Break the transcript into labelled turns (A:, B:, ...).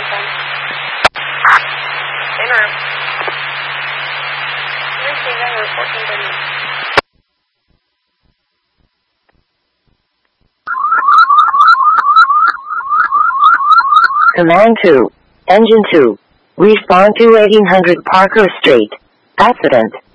A: 10. Same room. Receiving room 1430.
B: Command 2. Engine 2. Respond to 1800 Parker Street. Accident.